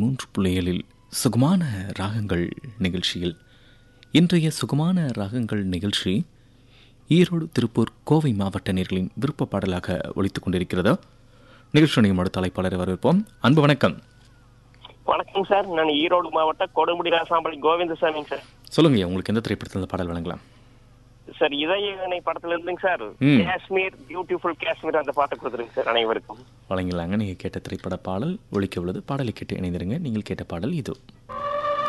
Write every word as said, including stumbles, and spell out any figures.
மூன்று புள்ளிகளில் சுகமான ராகங்கள் நிகழ்ச்சியில் இன்றைய சுகமான ராகங்கள் நிகழ்ச்சி ஈரோடு, திருப்பூர், கோவை மாவட்ட நேயர்களின் விருப்ப பாடலாக ஒலித்துக் கொண்டிருக்கிறது. நிகழ்ச்சியின் அடுத்த அழைப்பாளரை வரவேற்போம். அன்பு வணக்கம். வணக்கம் சார், நான் ஈரோடு மாவட்ட கொடுமுடி ராசாம்பள்ளி கோவிந்தசாமிங்க சார். சொல்லுங்க, உங்களுக்கு எந்த திரைப்படத்தில் பாடல் வழங்கலாம்? சார், இதய படத்துல இருந்துங்க சார், காஷ்மீர் பியூட்டிஃபுல் காஷ்மீர் அந்த பாட்டை கொடுத்துருங்க சார் அனைவருக்கும். வழங்கலாங்க. நீங்கள் கேட்ட திரைப்பட பாடல் ஒலிக்க உள்ளது. பாடலை கேட்டு இணைந்திருங்க. நீங்கள் கேட்ட பாடல் இது.